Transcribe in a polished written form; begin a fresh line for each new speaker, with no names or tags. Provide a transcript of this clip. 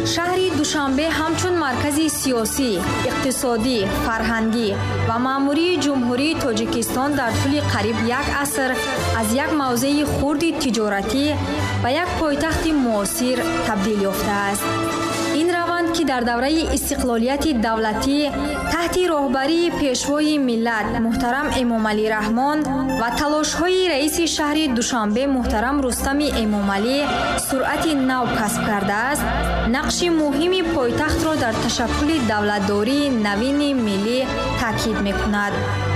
шаҳри Душанбе ҳамчун маркази сиёсӣ, иқтисодӣ, фарҳангӣ ва маъмурии ҷумҳурии Тоҷикистон дар тӯли қариб як аср аз як мавзеи хурди тиҷоратӣ ба як пойтахти муосир табдил ёфтааст. ин раванд, ки дар давраи истиқлолияти давлатӣ таҳти роҳбарии пешвои миллат муҳтарам Эмомалӣ Раҳмон ва талошҳои раиси шаҳри Душанбе муҳтарам Рустами Эмомалӣ суръати нав касб кардааст, нақши муҳими пойтахтро дар ташаккули давлатдории навини миллӣ таъкид мекунад.